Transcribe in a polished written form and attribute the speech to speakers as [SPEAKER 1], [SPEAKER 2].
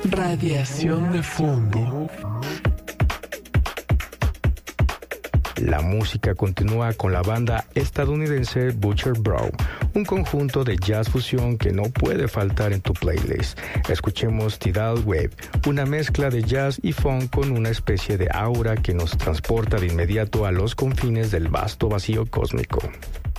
[SPEAKER 1] Radiación de fondo.
[SPEAKER 2] La música continúa con la banda estadounidense Butcher Brown, un conjunto de jazz fusión que no puede faltar en tu playlist. Escuchemos Tidal Wave, una mezcla de jazz y funk con una especie de aura que nos transporta de inmediato a los confines del vasto vacío cósmico.